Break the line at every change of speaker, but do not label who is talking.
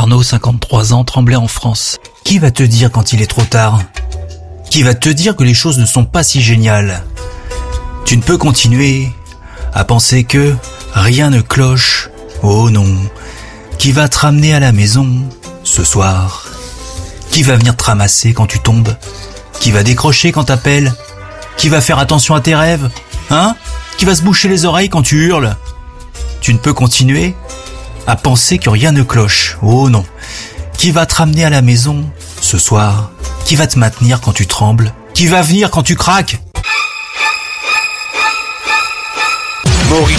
Arnaud, 53 ans, Tremblay en France. Qui va te dire quand il est trop tard? Qui va te dire que les choses ne sont pas si géniales? Tu ne peux continuer à penser que rien ne cloche. Oh non. Qui va te ramener à la maison ce soir? Qui va venir te ramasser quand tu tombes? Qui va décrocher quand t'appelles? Qui va faire attention à tes rêves? Hein? Qui va se boucher les oreilles quand tu hurles? Tu ne peux continuer à penser que rien ne cloche. Oh non. Qui va te ramener à la maison ce soir? Qui va te maintenir quand tu trembles? Qui va venir quand tu craques?
Maurice